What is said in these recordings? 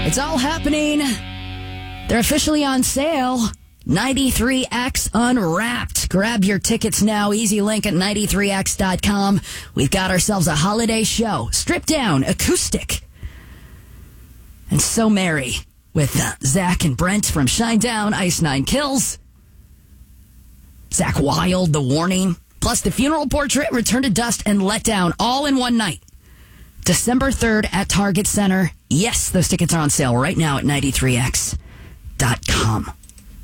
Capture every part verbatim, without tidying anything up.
It's all happening. They're officially on sale. ninety-three X Unwrapped. Grab your tickets now. Easy link at ninety-three X dot com. We've got ourselves a holiday show. Stripped down, acoustic, and so merry with uh, Zach and Brent from Shinedown, Ice Nine Kills. Zach Wild, The Warning. Plus the Funeral Portrait, Return to Dust, and Let Down, all in one night. December third at Target Center. Yes, those tickets are on sale right now at ninety-three X dot com.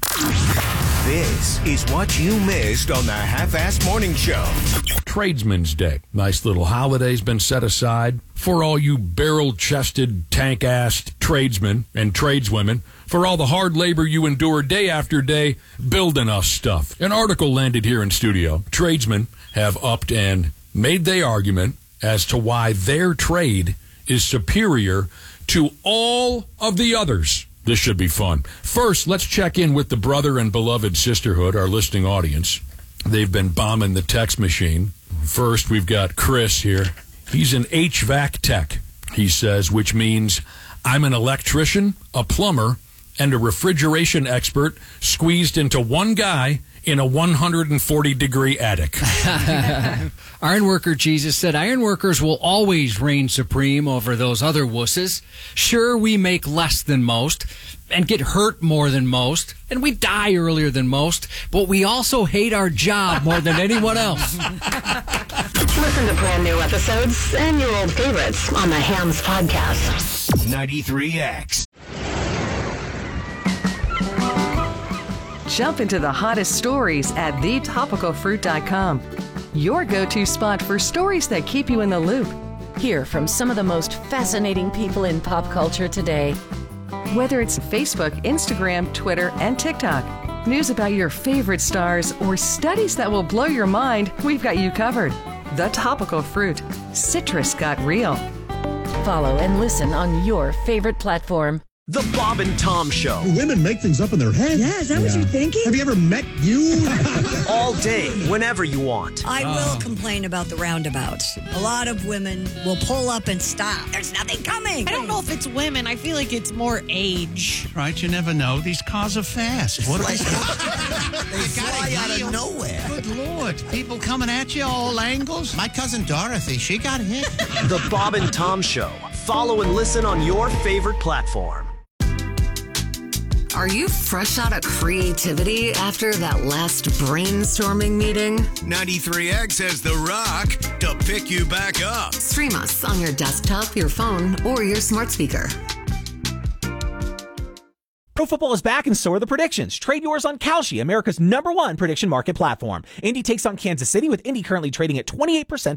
This is what you missed on the Half-Assed Morning Show. Tradesman's Day. Nice little holiday's been set aside for all you barrel-chested, tank-assed tradesmen and tradeswomen, for all the hard labor you endure day after day building us stuff. An article landed here in studio. Tradesmen have upped and made their argument as to why their trade is superior to all of the others. This should be fun. First, let's check in with the brother and beloved sisterhood, our listening audience. They've been bombing the text machine. First, we've got Chris here. He's an H V A C tech, he says, which means I'm an electrician, a plumber, and a refrigeration expert squeezed into one guy in a one hundred forty degree attic. Ironworker Jesus said, ironworkers will always reign supreme over those other wusses. Sure, we make less than most and get hurt more than most, and we die earlier than most, but we also hate our job more than anyone else. Listen to brand new episodes and your old favorites on the Hams Podcast. ninety-three X. Jump into the hottest stories at the topical fruit dot com. Your go-to spot for stories that keep you in the loop. Hear from some of the most fascinating people in pop culture today. Whether it's Facebook, Instagram, Twitter, and TikTok, news about your favorite stars, or studies that will blow your mind, we've got you covered. The Topical Fruit. Citrus got real. Follow and listen on your favorite platform. The Bob and Tom Show. Women make things up in their head. Yeah, is that yeah. what you're thinking? Have you ever met you? All day, whenever you want. I oh. will complain about the roundabouts. A lot of women will pull up and stop. There's nothing coming. I don't know if it's women. I feel like it's more age. Right, you never know. These cars are fast. What are they? They fly out of nowhere. Good Lord. People coming at you all angles. My cousin Dorothy, she got hit. The Bob and Tom Show. Follow and listen on your favorite platform. Are you fresh out of creativity after that last brainstorming meeting? ninety-three X has The Rock to pick you back up. Stream us on your desktop, your phone, or your smart speaker. Pro football is back and so are the predictions. Trade yours on Kalshi, America's number one prediction market platform. Indy takes on Kansas City, with Indy currently trading at twenty-eight percent